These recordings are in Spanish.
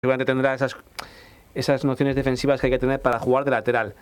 seguramente tendrá esas nociones defensivas que hay que tener para jugar de lateral.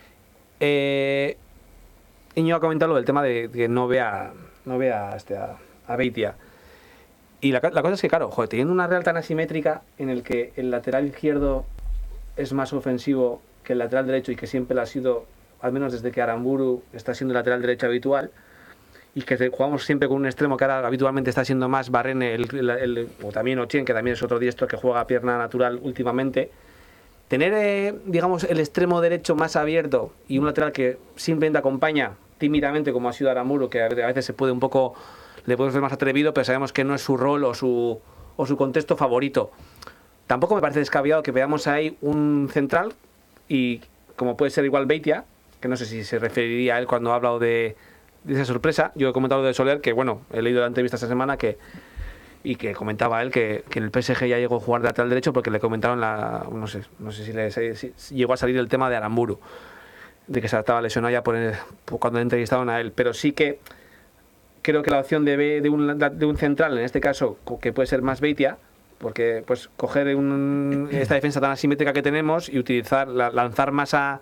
Íñigo ha comentado lo del tema de que no vea a Beitia. Y la cosa es que, claro, joder, teniendo una Real tan asimétrica en el que el lateral izquierdo es más ofensivo que el lateral derecho y que siempre lo ha sido, al menos desde que Aramburu está siendo el lateral derecho habitual, y que jugamos siempre con un extremo que ahora habitualmente está siendo más Barrene o también Ochien, que también es otro diestro que juega a pierna natural últimamente. Tener, digamos, el extremo derecho más abierto y un lateral que simplemente acompaña tímidamente, como ha sido Aramburu, que a veces se puede un poco, le podemos ver más atrevido, pero sabemos que no es su rol o su contexto favorito. Tampoco me parece descabellado que veamos ahí un central, y como puede ser igual Beitia, que no sé si se referiría a él cuando ha hablado de esa sorpresa. Yo he comentado de Soler, que bueno, he leído la entrevista esta semana y que comentaba él que en el PSG ya llegó a jugar de lateral derecho porque le comentaron no sé si llegó a salir el tema de Aramburu, de que se estaba lesionado ya cuando le entrevistaron a él. Pero sí que creo que la opción de un central, en este caso, que puede ser más Beitia, porque pues coger esta defensa tan asimétrica que tenemos y lanzar más a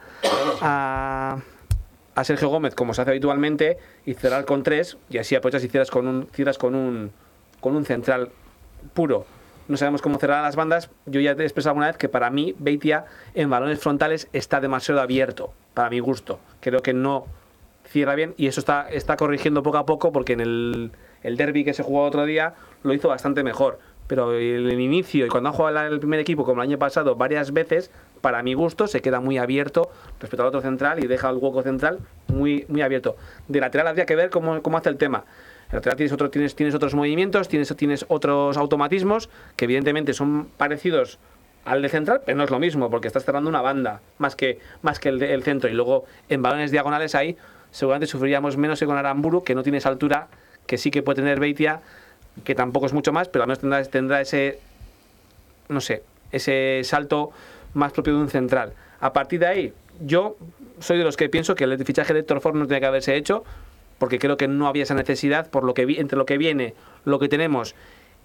Sergio Gómez, como se hace habitualmente, y cerrar con 3, y así aprovechas y cierras con un central puro. No sabemos cómo cerrar a las bandas. Yo ya te he expresado alguna vez que para mí Beitia en balones frontales está demasiado abierto, para mi gusto. Creo que no cierra bien, y eso está corrigiendo poco a poco, porque en el derbi que se jugó otro día lo hizo bastante mejor. Pero en el inicio y cuando ha jugado el primer equipo, como el año pasado, varias veces, para mi gusto, se queda muy abierto respecto al otro central y deja el hueco central muy, muy abierto. De lateral habría que ver cómo hace el tema. En lateral tienes otros movimientos, tienes otros automatismos que evidentemente son parecidos al de central, pero no es lo mismo, porque estás cerrando una banda más que el centro. Y luego en balones diagonales ahí seguramente sufriríamos menos que con Aramburu, que no tiene esa altura que sí que puede tener Beitia, que tampoco es mucho más, pero al menos tendrá ese, no sé, ese salto más propio de un central. A partir de ahí, yo soy de los que pienso que el fichaje de Héctor Ford no tiene que haberse hecho, porque creo que no había esa necesidad, entre lo que viene, lo que tenemos.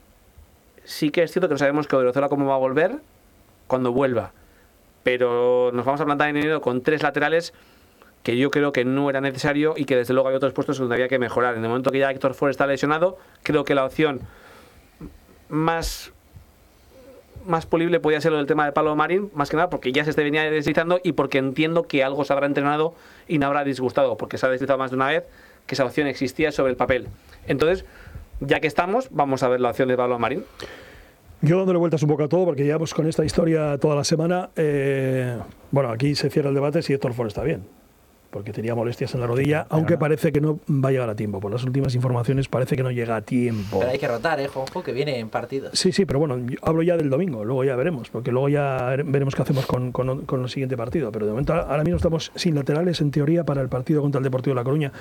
Sí que es cierto que no sabemos que Odriozola cómo va a volver cuando vuelva, pero nos vamos a plantar en enero con 3 laterales que yo creo que no era necesario, y que desde luego hay otros puestos donde había que mejorar. En el momento que ya Héctor Ford está lesionado, creo que la opción más polible podía ser lo del tema de Pablo Marín, más que nada porque ya se venía deslizando y porque entiendo que algo se habrá entrenado y no habrá disgustado, porque se ha deslizado más de una vez que esa opción existía sobre el papel. Entonces, ya que estamos, vamos a ver la opción de Pablo Marín. Yo dándole vueltas un poco a todo, porque llevamos con esta historia toda la semana. Bueno, aquí se cierra el debate si Héctor Ford está bien, porque tenía molestias en la rodilla, aunque parece que no va a llegar a tiempo. Por las últimas informaciones parece que no llega a tiempo. Pero hay que rotar, Juanjo, que viene en partidos. Sí, pero bueno, yo hablo ya del domingo, luego ya veremos, porque luego ya veremos qué hacemos con el siguiente partido. Pero de momento, ahora mismo estamos sin laterales, en teoría, para el partido contra el Deportivo de La Coruña.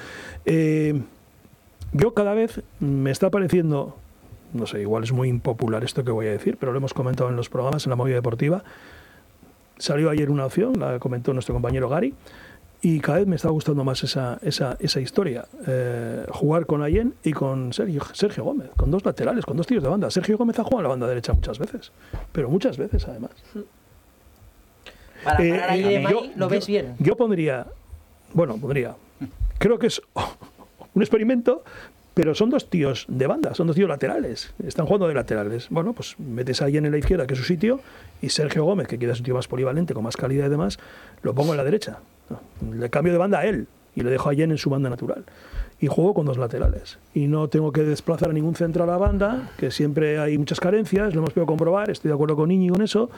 Yo cada vez me está pareciendo, no sé, igual es muy impopular esto que voy a decir, pero lo hemos comentado en los programas, en la movida deportiva. Salió ayer una opción, la comentó nuestro compañero Gary, y cada vez me está gustando más esa historia. Jugar con Allen y con Sergio Gómez, con 2 laterales, con 2 tíos de banda. Sergio Gómez ha jugado a la banda derecha muchas veces, pero muchas veces además. Para Allen, ¿lo ves bien? Yo pondría, creo que es un experimento, pero son 2 tíos de banda, son 2 tíos laterales, están jugando de laterales. Bueno, pues metes a Allen en la izquierda, que es su sitio, y Sergio Gómez, que quizás es un tío más polivalente, con más calidad y demás, lo pongo en la derecha. Le cambio de banda a él y le dejo a Allen en su banda natural. Y juego con 2 laterales. Y no tengo que desplazar a ningún central a la banda, que siempre hay muchas carencias, lo hemos podido comprobar, estoy de acuerdo con Íñigo en eso.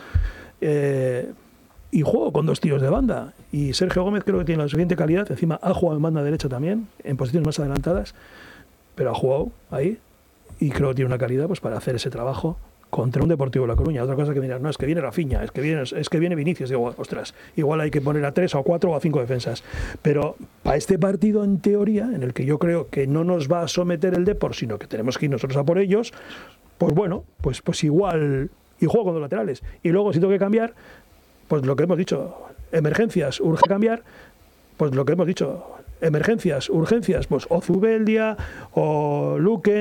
Y juego con 2 tíos de banda. Y Sergio Gómez creo que tiene la suficiente calidad, encima ha jugado en banda derecha también, en posiciones más adelantadas, pero ha jugado ahí y creo que tiene una calidad pues para hacer ese trabajo contra un Deportivo de La Coruña. Otra cosa que mirar, no, es que viene Rafinha, es que viene Vinicius. Digo, ostras, igual hay que poner a 3 o a 4 o a 5 defensas. Pero para este partido, en teoría, en el que yo creo que no nos va a someter el Depor, sino que tenemos que ir nosotros a por ellos, pues bueno, pues igual, y juego con 2 laterales. Y luego, si tengo que cambiar, pues lo que hemos dicho, emergencias, urge cambiar, pues lo que hemos dicho, emergencias, urgencias, pues o Zubeldia o Luque,